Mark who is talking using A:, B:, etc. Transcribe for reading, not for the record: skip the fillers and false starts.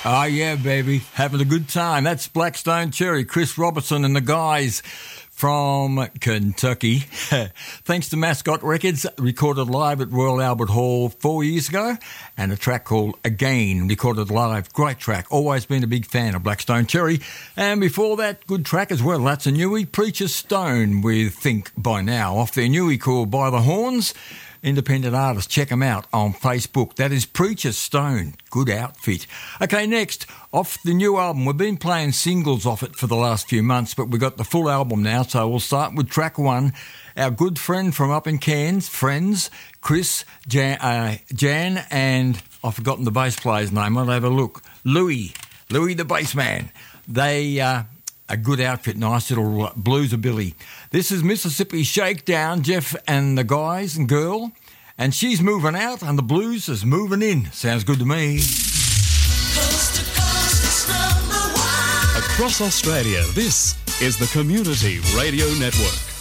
A: Oh, yeah, baby. Having a good time. That's Blackstone Cherry, Chris Robertson and the guys from Kentucky. Thanks to Mascot Records, recorded live at Royal Albert Hall 4 years ago, and a track called Again, recorded live. Great track. Always been a big fan of Blackstone Cherry. And before that, good track as well. That's a newie, Preacher Stone with Think By Now, off their newie called By the Horns. Independent artist, check them out on Facebook. That is Preacher Stone. Good outfit. Okay, next, off the new album. We've been playing singles off it for the last few months, but we've got the full album now, so we'll start with track one. Our good friend from up in Cairns, friends, Chris, Jan, and I've forgotten the bass player's name. I'll have a look. Louis the bass man. They... a good outfit, nice little blues-a-billy. This is Mississippi Shakedown, Jeff and the guys and girl. And she's moving out and the blues is moving in. Sounds good to me.
B: Coast to coast, it's #1.
C: Across Australia, this is the Community Radio Network.